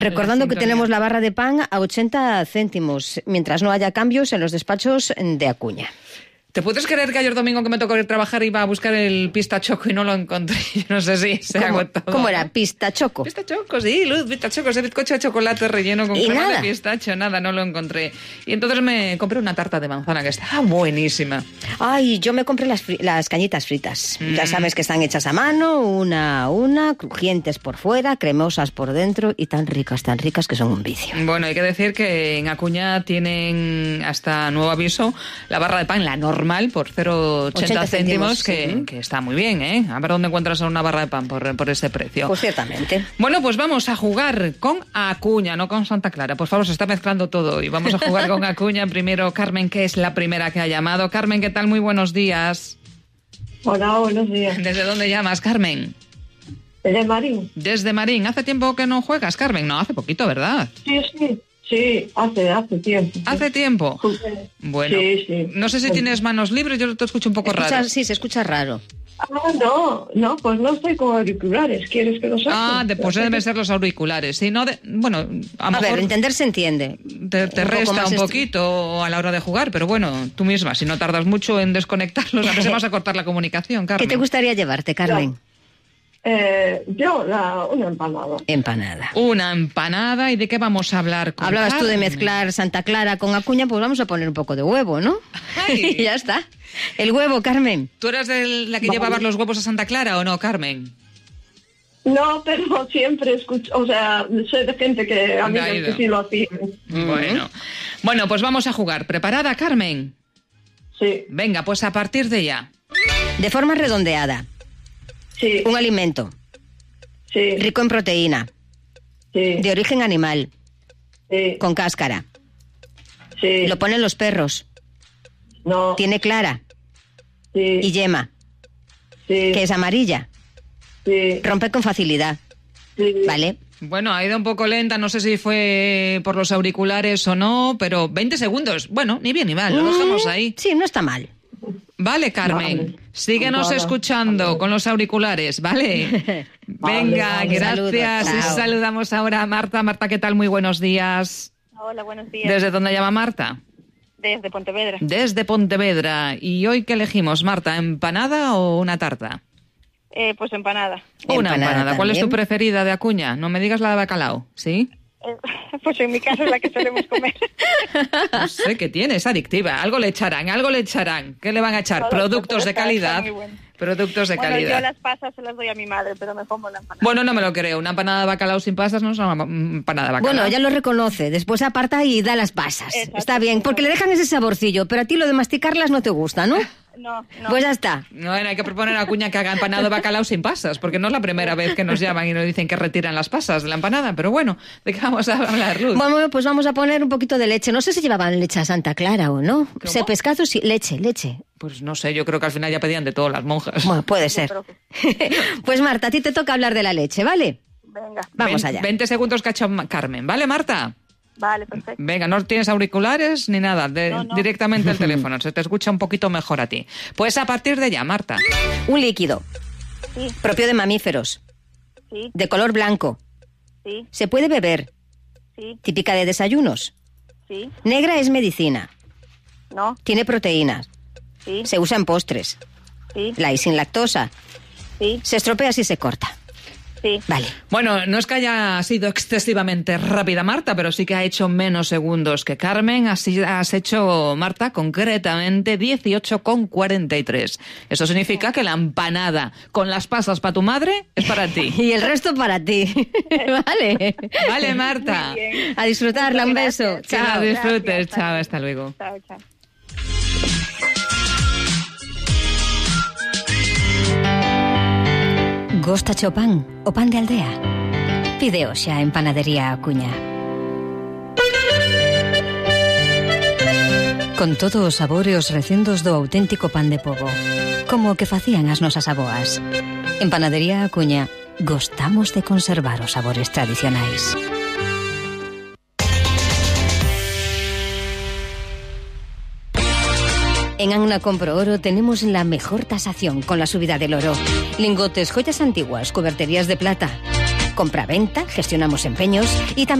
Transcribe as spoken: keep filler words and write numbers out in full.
Recordando que tenemos la barra de pan a ochenta céntimos, mientras no haya cambios en los despachos de Acuña. ¿Te puedes creer que ayer domingo que me tocó ir a trabajar iba a buscar el pistachoco y no lo encontré? Yo no sé si se ¿Cómo, agotó. ¿Cómo era? ¿Pistachoco? Pistachoco, sí, Luz, pistachoco, ese bizcocho de chocolate relleno con crema de pistacho, nada, no lo encontré. Y entonces me compré una tarta de manzana que estaba buenísima. Ay, yo me compré las, fri- las cañitas fritas. Mm. Ya sabes que están hechas a mano, una a una, crujientes por fuera, cremosas por dentro y tan ricas, tan ricas que son un vicio. Bueno, hay que decir que en Acuña tienen, hasta nuevo aviso, la barra de pan, la normal, por cero coma ochenta céntimos, que, sí. que está muy bien, ¿eh? A ver dónde encuentras una barra de pan por, por ese precio. Pues ciertamente. Bueno, pues vamos a jugar con Acuña, no con Santa Clara. Por favor, se está mezclando todo y vamos a jugar con Acuña. Primero, Carmen, que es la primera que ha llamado. Carmen, ¿qué tal? Muy buenos días. Hola, buenos días. ¿Desde dónde llamas, Carmen? Desde Marín. Desde Marín. ¿Hace tiempo que no juegas, Carmen? No, hace poquito, ¿verdad? Sí, sí. Sí, hace, hace tiempo. Sí. ¿Hace tiempo? Bueno, sí, sí. No sé si sí. tienes manos libres, yo te escucho un poco escucha, raro. Sí, se escucha raro. Ah, no, no, pues no estoy con auriculares, ¿quieres que lo saque? Ah, de, pues deben ser los auriculares, sí, no, de, bueno, a, a lo ver, mejor entender se entiende. Te, te un resta un poquito est... a la hora de jugar, pero bueno, tú misma, si no tardas mucho en desconectarlos, a veces vas a cortar la comunicación, Carmen. ¿Qué te gustaría llevarte, Carmen? Ya. Eh, yo, la, una empanada. Empanada. Una empanada, ¿y de qué vamos a hablar con Hablabas Carmen? tú de mezclar Santa Clara con Acuña, pues vamos a poner un poco de huevo, ¿no? Ay. Y ya está. El huevo, Carmen. ¿Tú eras de la que vale. llevabas los huevos a Santa Clara o no, Carmen? No, pero siempre escucho, o sea, sé de gente que a mí que sí lo hacía. Bueno. Bueno, pues vamos a jugar. ¿Preparada, Carmen? Sí. Venga, pues a partir de ya. De forma redondeada. Sí. Un alimento. Sí. Rico en proteína. Sí. De origen animal. Sí. Con cáscara. Sí. Lo ponen los perros. No. Tiene clara. Sí. Y yema. Sí. Que es amarilla. Sí. Rompe con facilidad. Sí. ¿Vale? Bueno, ha ido un poco lenta, no sé si fue por los auriculares o no, pero veinte segundos. Bueno, ni bien ni mal, lo dejamos ahí. Sí, no está mal. Vale, Carmen, vale. Síguenos vale. escuchando vale. con los auriculares, ¿vale? Venga, vale, vale. gracias. Saludos, saludamos ahora a Marta. Marta, ¿qué tal? Muy buenos días. Hola, buenos días. ¿Desde dónde llama Marta? Desde Pontevedra. Desde Pontevedra. ¿Y hoy qué elegimos, Marta? ¿Empanada o una tarta? Eh, pues empanada. Una empanada. empanada. ¿Cuál es tu también. preferida de Acuña? No me digas la de bacalao, ¿sí? Pues en mi caso es la que solemos comer. No sé qué tiene, es adictiva. Algo le echarán, algo le echarán. ¿Qué le van a echar? Todo, Productos de calidad. Bueno. Productos de bueno, calidad. Yo las pasas se las doy a mi madre, pero me como la empanada. Bueno, no me lo creo. Una empanada de bacalao sin pasas no es una empanada de bacalao. Bueno, ella lo reconoce. Después aparta y da las pasas. Exacto, está bien, porque le dejan ese saborcillo, pero a ti lo de masticarlas no te gusta, ¿no? No, no. Pues ya está. Bueno, hay que proponer a Acuña que haga empanado de bacalao sin pasas, porque no es la primera vez que nos llaman y nos dicen que retiran las pasas de la empanada. Pero bueno, ¿de qué vamos a hablar, Luz? Bueno, pues vamos a poner un poquito de leche. No sé si llevaban leche a Santa Clara o no. ¿Cómo? Se pescado, sí, leche, leche. Pues no sé, yo creo que al final ya pedían de todas las monjas. Bueno, puede ser. Pues Marta, a ti te toca hablar de la leche, ¿vale? Venga. Vamos Ve- allá. veinte segundos que ha hecho Carmen, ¿vale, Marta? Vale, perfecto. Venga, no tienes auriculares ni nada, de, No, no. directamente el teléfono, se te escucha un poquito mejor a ti. Pues a partir de ya, Marta. Un líquido Sí, propio de mamíferos, sí, de color blanco. sí, Se puede beber, sí, típica de desayunos. sí, Negra es medicina, no, tiene proteínas, sí, se usa en postres. sí, La hay sin lactosa, sí, se estropea si se corta. sí. Vale. Bueno, no es que haya sido excesivamente rápida Marta, pero sí que ha hecho menos segundos que Carmen. Así has hecho, Marta, concretamente dieciocho con cuarenta y tres. Eso significa que la empanada con las pasas para tu madre es para ti. Y el resto para ti. Vale. Vale, Marta. Muy bien. A disfrutarla, un beso. Gracias. Que la Chao. disfrutes. Gracias, Chao, hasta luego. Chao, chao. Gosta o pan, o pan de aldea. Pide xa en Panadería Acuña. Con todos os sabores e os recendos do auténtico pan de pobo, como o que facían as nosas aboas. En Panadería Acuña, gostamos de conservar os sabores tradicionais. En Anna Compro Oro tenemos la mejor tasación con la subida del oro. Lingotes, joyas antiguas, cuberterías de plata. compraventa, gestionamos empeños y también